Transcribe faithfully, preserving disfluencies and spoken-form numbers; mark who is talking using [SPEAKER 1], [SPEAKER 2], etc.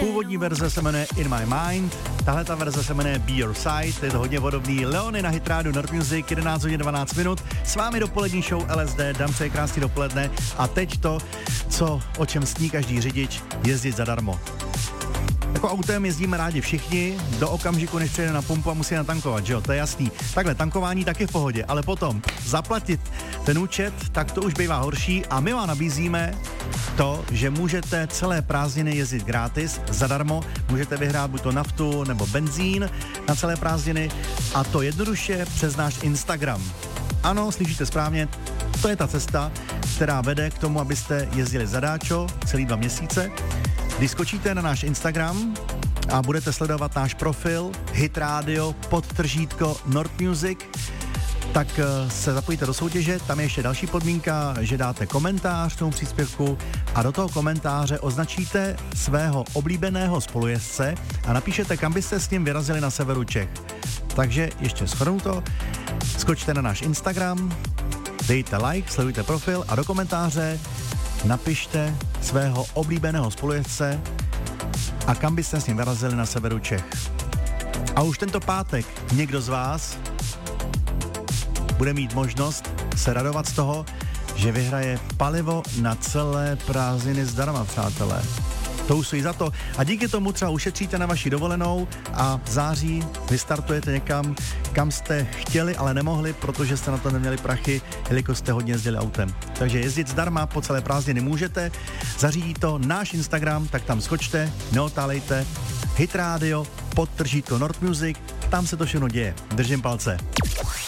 [SPEAKER 1] Původní verze se jmenuje In My Mind, tahle ta verze se jmenuje Be Your Side, je to hodně podobný. Leony na Hit Radio Nord Music, jedenáct hodin dvanáct minut, s vámi dopolední show L S D, dám přeji krásný dopoledne a teď to, co, o čem sní každý řidič, jezdit zadarmo. Jako autem jezdíme rádi všichni, do okamžiku, než přijde na pumpu a musí natankovat, že jo, to je jasný. Takhle, tankování taky v pohodě, ale potom zaplatit ten účet, tak to už bývá horší a my vám nabízíme to, že můžete celé prázdniny jezdit gratis, zadarmo, můžete vyhrát buď to naftu nebo benzín na celé prázdniny a to jednoduše přes náš Instagram. Ano, slyšíte správně, to je ta cesta, která vede k tomu, abyste jezdili zadáčo celý dva měsíce. Když skočíte na náš Instagram a budete sledovat náš profil Hit Radio podtržítko Nord Music, tak se zapojíte do soutěže, tam je ještě další podmínka, že dáte komentář k tomu příspěvku a do toho komentáře označíte svého oblíbeného spolujezdce a napíšete, kam byste s ním vyrazili na severu Čech. Takže ještě shrnu to, skočte na náš Instagram, dejte like, sledujte profil a do komentáře napište svého oblíbeného spolujezdce a kam byste s ním vyrazili na severu Čech. A už tento pátek někdo z vás bude mít možnost se radovat z toho, že vyhraje palivo na celé prázdniny zdarma, přátelé. To už stojí za to. A díky tomu třeba ušetříte na vaši dovolenou a v září vystartujete někam, kam jste chtěli, ale nemohli, protože jste na to neměli prachy, jelikož jste hodně jezdili autem. Takže jezdit zdarma po celé prázdniny můžete. Zařídí to náš Instagram, tak tam skočte, neotálejte. Hit Radio, podtržítko Nord Music, tam se to všechno děje. Držím palce.